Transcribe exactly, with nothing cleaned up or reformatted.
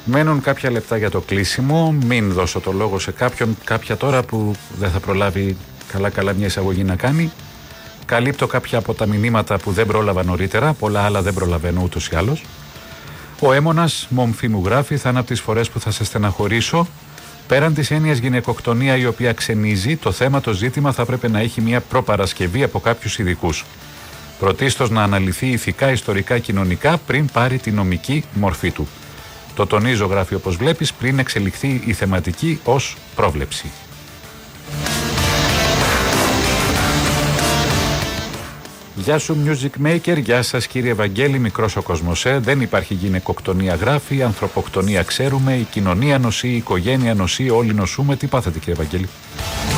Μένουν κάποια λεπτά για το κλείσιμο. Μην δώσω το λόγο σε κάποιον, κάποια τώρα που δεν θα προλάβει καλά-καλά μια εισαγωγή να κάνει. Καλύπτω κάποια από τα μηνύματα που δεν πρόλαβα νωρίτερα. Πολλά άλλα δεν προλαβαίνω ούτως ή άλλως. Ο Έμονας, μομφή μου γράφει, θα είναι από τις φορές που θα σε στεναχωρήσω. Πέραν της έννοιας γυναικοκτονία η οποία ξενίζει, το θέμα, το ζήτημα θα πρέπει να έχει μια προπαρασκευή από κάποιους ειδικούς. Πρωτίστως να αναλυθεί ηθικά, ιστορικά, κοινωνικά πριν πάρει τη νομική μορφή του. Το τονίζω, γράφει, όπως βλέπεις, πριν εξελιχθεί η θεματική ως πρόβλεψη. Γεια σου Music Maker, γεια σας κύριε Ευαγγέλη, μικρός ο κόσμος, ε. Δεν υπάρχει γυναικοκτονία, γράφει, ανθρωποκτονία ξέρουμε, η κοινωνία νοσεί, η οικογένεια νοσεί, όλοι νοσούμε. Τι πάθατε κύριε Ευαγγέλη?